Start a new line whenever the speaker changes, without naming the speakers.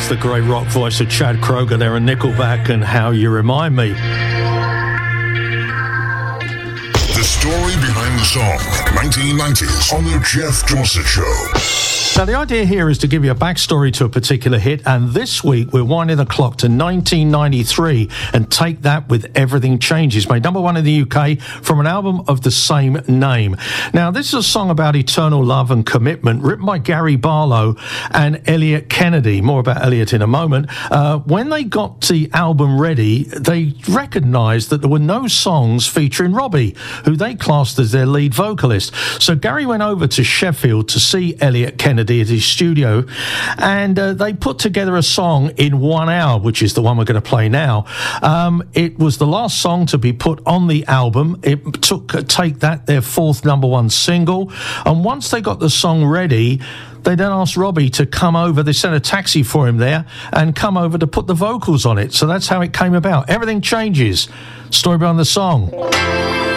the great rock voice of Chad Kroeger there in Nickelback and How You Remind Me.
The story behind the song, 1990s, on the Jeff Dorset Show.
Now, the idea here is to give you a backstory to a particular hit, and this week we're winding the clock to 1993 and Take That with Everything Changes, made number one in the UK from an album of the same name. Now, this is a song about eternal love and commitment, written by Gary Barlow and Elliot Kennedy. More about Elliot in a moment. When they got the album ready, they recognised that there were no songs featuring Robbie, who they classed as their lead vocalist. So Gary went over to Sheffield to see Elliot Kennedy at his studio, and they put together a song in 1 hour, which is the one we're going to play now. It was the last song to be put on the album. It took Take That, their fourth number one single, and once they got the song ready, they then asked Robbie to come over. They sent a taxi for him there and come over to put the vocals on it. So that's how it came about. Everything Changes. Story behind the song.